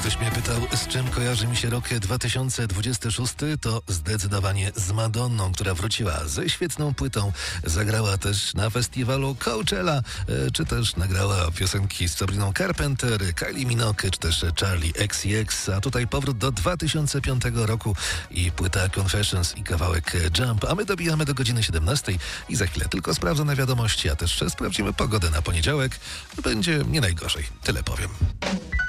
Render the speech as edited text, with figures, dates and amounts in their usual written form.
Ktoś mnie pytał, z czym kojarzy mi się rok 2026, to zdecydowanie z Madonną, która wróciła ze świetną płytą. Zagrała też na festiwalu Coachella, czy też nagrała piosenki z Sabriną Carpenter, Kylie Minogue, czy też Charlie XCX, a tutaj powrót do 2005 roku i płyta Confessions i kawałek Jump, a my dobijamy do godziny 17 i za chwilę tylko sprawdzę na wiadomości, a też sprawdzimy pogodę na poniedziałek. Będzie nie najgorzej, tyle powiem.